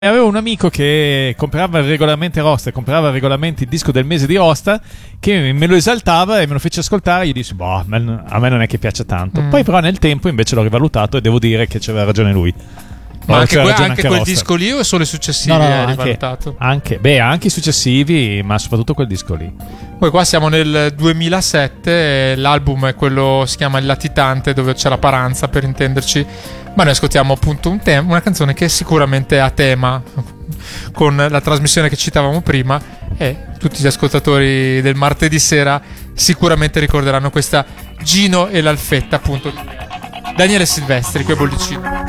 Avevo un amico che comprava regolarmente Rosta, comprava regolarmente il disco del mese di Rosta, che me lo esaltava e me lo fece ascoltare. Io dissi, boh, a me non è che piaccia tanto. Poi però nel tempo invece l'ho rivalutato e devo dire che c'aveva ragione lui. Ma anche, anche quel Rosta. disco lì o solo i successivi No, hai rivalutato? anche i successivi, ma soprattutto quel disco lì. Poi qua siamo nel 2007, l'album è quello, si chiama Il Latitante, dove c'è la Paranza per intenderci, ma noi ascoltiamo appunto una canzone che sicuramente è a tema con la trasmissione che citavamo prima, e tutti gli ascoltatori del martedì sera sicuramente ricorderanno questa Gino e l'Alfetta, appunto Daniele Silvestri, qui a Bollicino.